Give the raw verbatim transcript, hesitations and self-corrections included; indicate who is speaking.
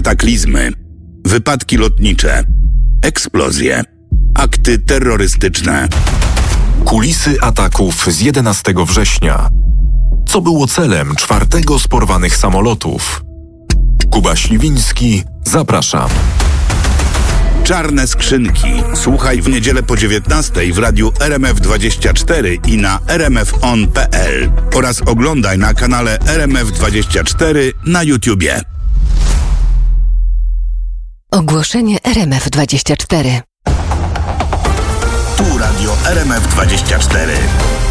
Speaker 1: kataklizmy, wypadki lotnicze, eksplozje, akty terrorystyczne.
Speaker 2: Kulisy ataków z jedenastego września. Co było celem czwartego z porwanych samolotów? Kuba Śliwiński, zapraszam.
Speaker 1: Czarne skrzynki. Słuchaj w niedzielę po dziewiętnastej w radiu R M F dwadzieścia cztery i na r m f on kropka p l oraz oglądaj na kanale R M F dwadzieścia cztery na YouTubie.
Speaker 3: Ogłoszenie R M F dwadzieścia cztery.
Speaker 1: Tu radio R M F dwadzieścia cztery.